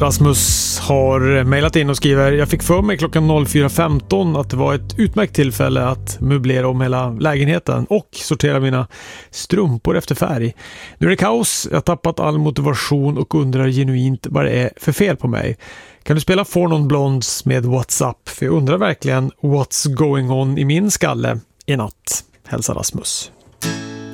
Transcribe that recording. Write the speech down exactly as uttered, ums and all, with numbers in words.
Rasmus har mejlat in och skriver: jag fick för mig klockan fyra femton att det var ett utmärkt tillfälle att möblera om hela lägenheten och sortera mina strumpor efter färg. Nu är det kaos, jag har tappat all motivation och undrar genuint vad det är för fel på mig. Kan du spela Four Non Blondes med WhatsApp? För jag undrar verkligen what's going on i min skalle i natt. Hälsa Rasmus.